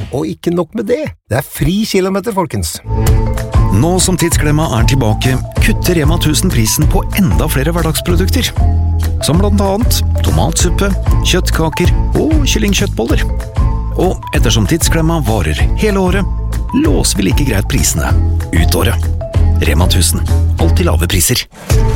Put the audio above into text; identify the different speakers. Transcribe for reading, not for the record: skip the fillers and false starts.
Speaker 1: Og ikke nok med det, det fri kilometer, folkens.
Speaker 2: Nå som Tidsklemma tilbake, kutter Rema 1000 prisen på enda flere hverdagsprodukter. Som blant annet tomatsuppe, kjøttkaker og kyllingkjøttboller. Og ettersom Tidsklemma varer hele året, låser vi like greit prisene ut året. Rema 1000, alltid lave priser.